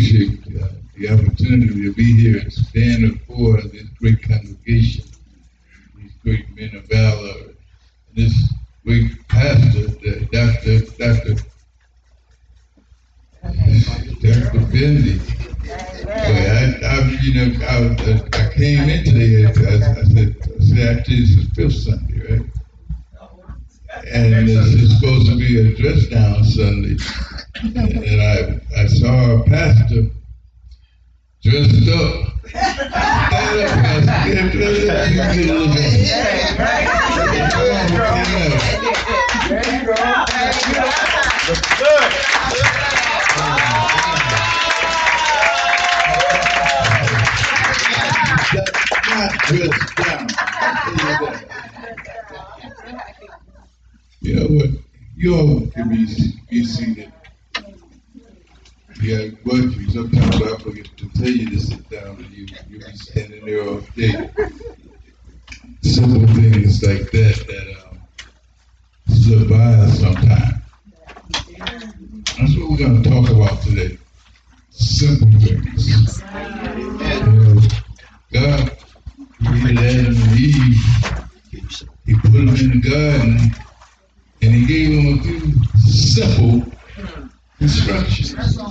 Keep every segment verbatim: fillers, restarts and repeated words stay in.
appreciate uh, the opportunity to be here and stand before this great congregation, these great men of valor, this great pastor, the Doctor Doctor Doctor Bendy. I, I, you know, I, I came in today. I, I said, I said, actually, this is fifth Sunday, right? And this is supposed to be a dress down Sunday. And I, I saw a pastor dressed up. Stand up, pastor. Get dressed up. You get a look at it. There you go. Good. Not dressed down. You know what? You all can be, be seated. Yeah, but sometimes I forget to tell you to sit down and you, you'll be standing there all day. Simple things like that that um, slip by us sometimes. That's what we're going to talk about today. Simple things. You know, God created Adam and Eve. He put them in the garden and he gave them a few simple instructions.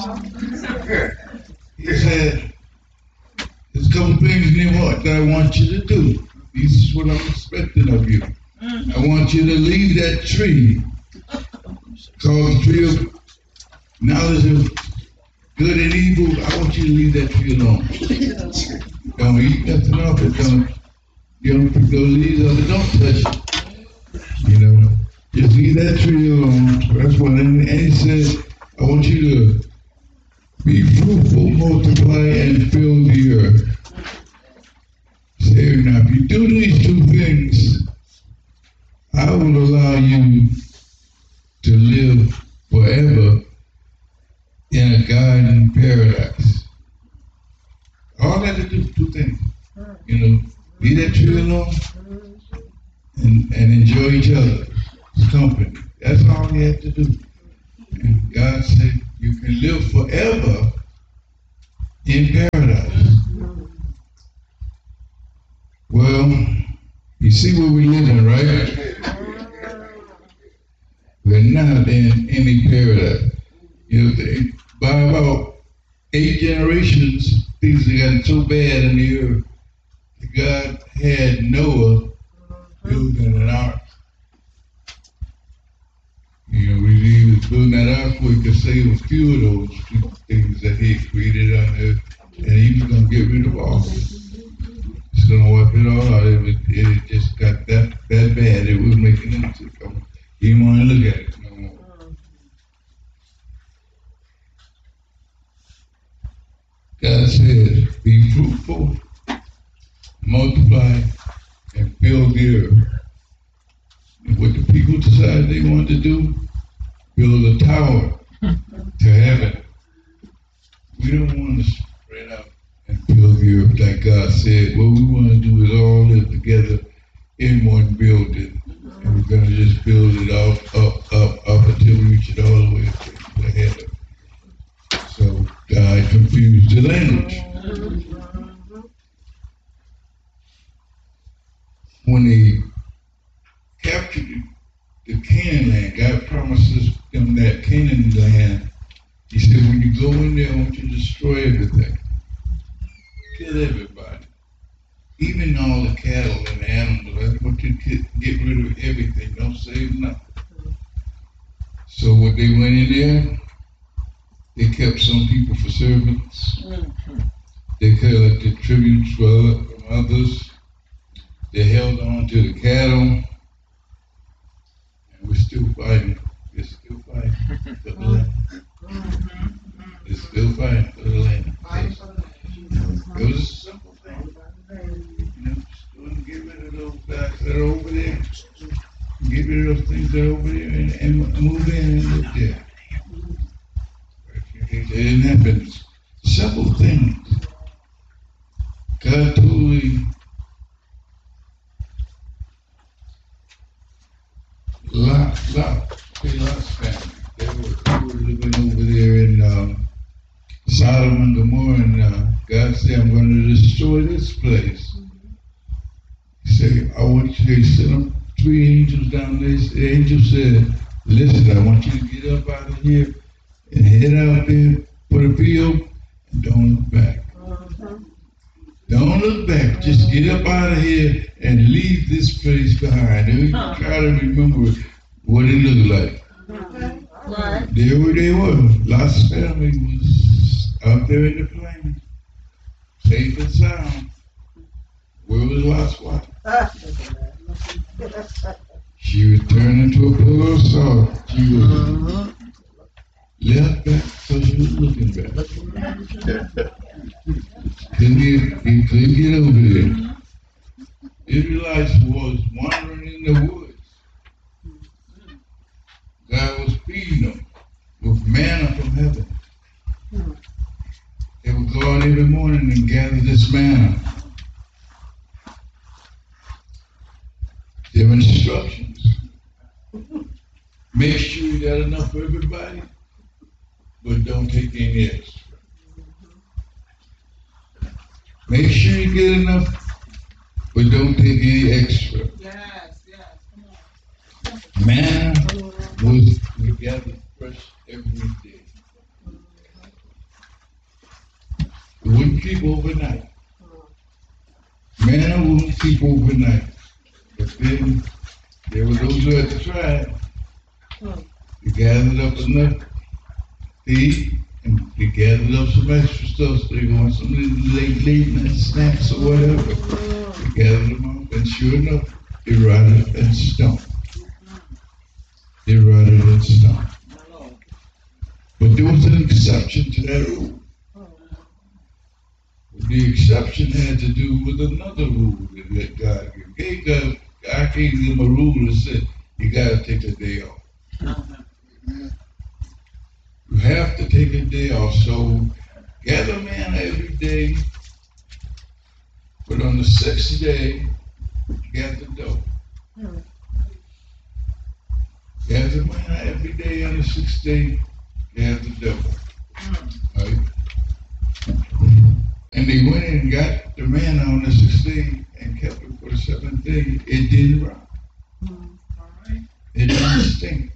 He said, there's a couple things in your heart that I want you to do. This is what I'm expecting of you. I want you to leave that tree called the tree of knowledge of good and evil. I want you to leave that tree alone. Don't eat nothing off it. Don't, you don't pick those leaves off it. Don't touch it. You know, just leave that tree alone. That's what, and, and he said, I want you to be fruitful, multiply, and fill the earth. Say, now, if you do these two things, I will allow you to live forever in a garden paradise. All that to do is two things. You know, leave that tree alone and, and enjoy each other's company. That's all he had to do. And God said, you can live forever in paradise. Well, you see where we're living, right? We're not in any paradise. You know, they, by about eight generations, things have gotten so bad in the earth that God had Noah building an ark. You know, he was building that ark where he could save a few of those things that he had created on earth, and he was going to get rid of all of it. He's going to wipe it all out. It, was, it just got that, that bad. It was making him sick. He didn't want to look at it no more. God says, be fruitful, multiply, and fill the earth. And what the people decided they wanted to do, build a tower to heaven. We don't want to spread out and fill the earth like God said. What we want to do is all live together in one building. And we're going to just build it up, up, up, up until we reach it all the way to the heaven. So God confused the language. When they captured the Canaan land, God promises them that Canaan land. He said, when you go in there, I want you to destroy everything. Kill everybody. Even all the cattle and animals. I want you to get, get rid of everything. Don't save nothing. So what they went in there, they kept some people for servants. Mm-hmm. They collected tributes from others. They held on to the cattle. And we're still fighting. We're still fighting for the land. We're still fighting for the land. It was a simple thing. You know, just go and get rid of those guys that are over there. Get rid of those things that are over there and, and move in and live there. It didn't happen. Simple things. God totally Lot, Lot, Lot's family. They were, they were living over there in um, Sodom Sodom and Gomorrah, and uh, God said, I'm going to destroy this place. He said, I want you to send up three angels down there. The angel said, listen, I want you to get up out of here and head out there for the field and don't look back. Uh-huh. Don't look back. Just get up out of here and leave this place behind. And uh-huh. Try to remember what it looked like. Uh-huh. Right. There where they were. Lot's family was out there in the plain, safe and sound. Where was Lot's wife? She was turned into a pillar of salt. She was uh-huh. left back, so she was looking back. couldn't get, he couldn't get over there. Israelites was wandering in the woods. God was feeding them with manna from heaven. They would go out every morning and gather this manna. Their instructions. Make sure you got enough for everybody, but don't take any extra. Make sure you get enough, but don't take any extra. Yes, yes, come on. Manna was we gathered fresh every day. It wouldn't keep overnight. Manna wouldn't keep overnight. But then there were those who had to try it. They gathered up enough to eat, and they gathered up some extra stuff, so they want some late, late night snacks or whatever. They gathered them up, and sure enough, they rotted and stunk. They rotted and stunk. But there was an exception to that rule. The exception had to do with another rule that God gave. God, God gave them a rule that said, you got to take a day off. You have to take a day off. So gather manna every day, but on the sixth day, gather dough. Gather manna every day on the sixth day, gather dough. Right? And they went in and got the manna on the sixth day and kept it for the seventh day. It didn't rot. It didn't stink.